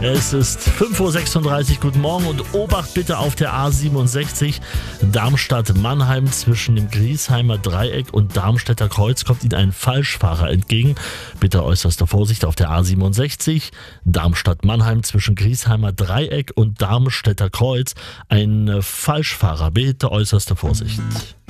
Es ist 5:36 Uhr, guten Morgen und Obacht bitte auf der A67 Darmstadt-Mannheim zwischen dem Griesheimer Dreieck und Darmstädter Kreuz kommt Ihnen ein Falschfahrer entgegen. Bitte äußerste Vorsicht auf der A67 Darmstadt-Mannheim zwischen Griesheimer Dreieck und Darmstädter Kreuz. Ein Falschfahrer, bitte äußerste Vorsicht.